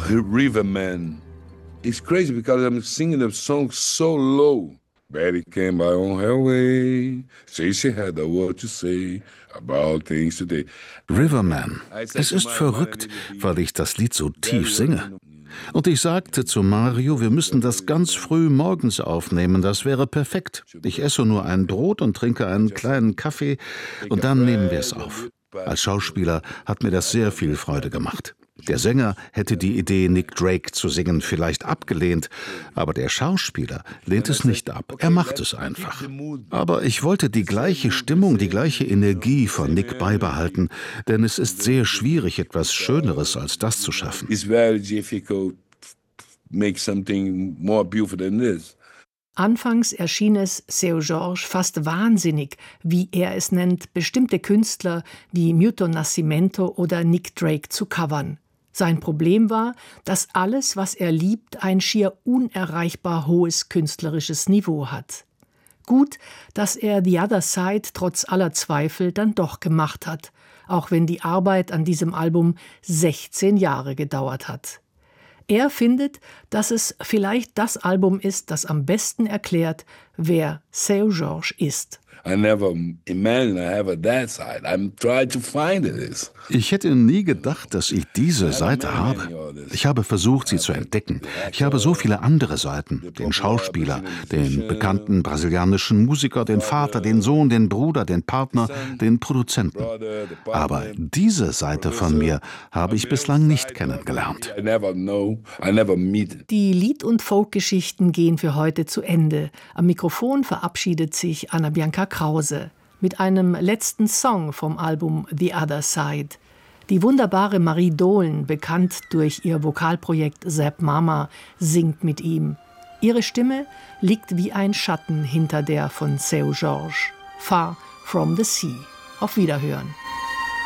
Riverman. It's crazy because I'm singing the song so low. Betty came by on her way. Say she had a word to say about things today. Riverman. Es ist verrückt, weil ich das Lied so tief singe. Und ich sagte zu Mario, wir müssen das ganz früh morgens aufnehmen, das wäre perfekt. Ich esse nur ein Brot und trinke einen kleinen Kaffee und dann nehmen wir es auf. Als Schauspieler hat mir das sehr viel Freude gemacht. Der Sänger hätte die Idee, Nick Drake zu singen, vielleicht abgelehnt, aber der Schauspieler lehnt es nicht ab. Er macht es einfach. Aber ich wollte die gleiche Stimmung, die gleiche Energie von Nick beibehalten, denn es ist sehr schwierig, etwas Schöneres als das zu schaffen. Anfangs erschien es Seu Jorge fast wahnsinnig, wie er es nennt, bestimmte Künstler wie Milton Nascimento oder Nick Drake zu covern. Sein Problem war, dass alles, was er liebt, ein schier unerreichbar hohes künstlerisches Niveau hat. Gut, dass er The Other Side trotz aller Zweifel dann doch gemacht hat, auch wenn die Arbeit an diesem Album 16 Jahre gedauert hat. Er findet, dass es vielleicht das Album ist, das am besten erklärt, wer Seu Jorge ist. Ich hätte nie gedacht, dass ich diese Seite habe. Ich habe versucht, sie zu entdecken. Ich habe so viele andere Seiten. Den Schauspieler, den bekannten brasilianischen Musiker, den Vater, den Sohn, den Bruder, den Partner, den Produzenten. Aber diese Seite von mir habe ich bislang nicht kennengelernt. Die Lied- und Folkgeschichten gehen für heute zu Ende. Am Mikrofon verabschiedet sich Anna Bianca Krause mit einem letzten Song vom Album The Other Side. Die wunderbare Marie Dolen, bekannt durch ihr Vokalprojekt Zap Mama, singt mit ihm. Ihre Stimme liegt wie ein Schatten hinter der von Seu Jorge. Far from the Sea. Auf Wiederhören.